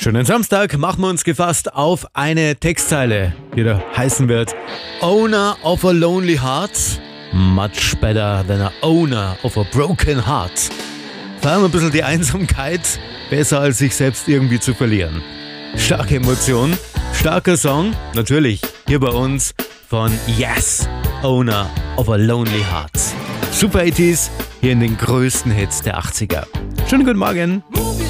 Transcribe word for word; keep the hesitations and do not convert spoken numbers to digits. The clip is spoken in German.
Schönen Samstag, machen wir uns gefasst auf eine Textzeile, die da heißen wird: Owner of a lonely heart, much better than a owner of a broken heart. Feiern wir ein bisschen die Einsamkeit, besser als sich selbst irgendwie zu verlieren. Starke Emotion, starker Song, natürlich hier bei uns von Yes, Owner of a Lonely Heart. Super achtziger hier in den größten Hits der achtziger. Schönen guten Morgen.